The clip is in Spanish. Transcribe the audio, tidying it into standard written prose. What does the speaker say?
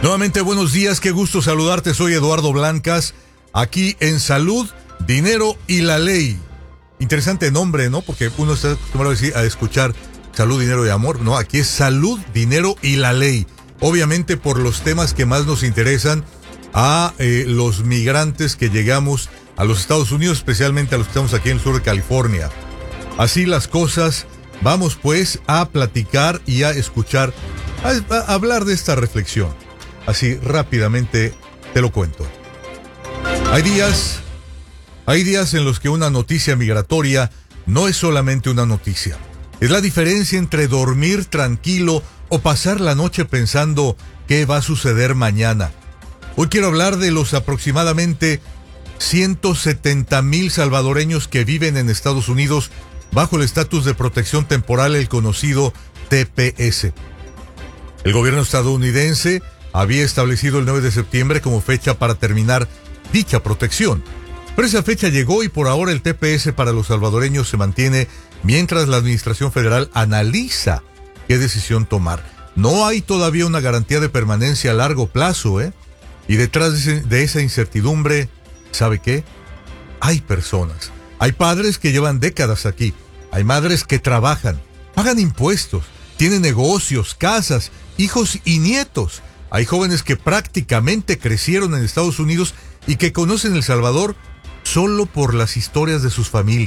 Nuevamente buenos días, qué gusto saludarte, soy Eduardo Blancas, aquí en Salud, Dinero y la Ley. Interesante nombre, ¿no? Porque uno está acostumbrado a escuchar Salud, Dinero y Amor, no, aquí es Salud, Dinero y la Ley. Obviamente por los temas que más nos interesan a los migrantes que llegamos a los Estados Unidos, especialmente a los que estamos aquí en el sur de California. Así las cosas, vamos pues a platicar y a escuchar, a hablar de esta reflexión. Así rápidamente te lo cuento. Hay días en los que una noticia migratoria no es solamente una noticia. Es la diferencia entre dormir tranquilo o pasar la noche pensando qué va a suceder mañana. Hoy quiero hablar de los aproximadamente 170,000 salvadoreños que viven en Estados Unidos bajo el estatus de protección temporal, el conocido TPS. El gobierno estadounidense había establecido el 9 de septiembre como fecha para terminar dicha protección. Pero esa fecha llegó y por ahora el TPS para los salvadoreños se mantiene mientras la Administración Federal analiza qué decisión tomar. No hay todavía una garantía de permanencia a largo plazo, Y detrás de esa incertidumbre, ¿sabe qué? Hay personas. Hay padres que llevan décadas aquí. Hay madres que trabajan, pagan impuestos, tienen negocios, casas, hijos y nietos. Hay jóvenes que prácticamente crecieron en Estados Unidos y que conocen El Salvador solo por las historias de sus familias.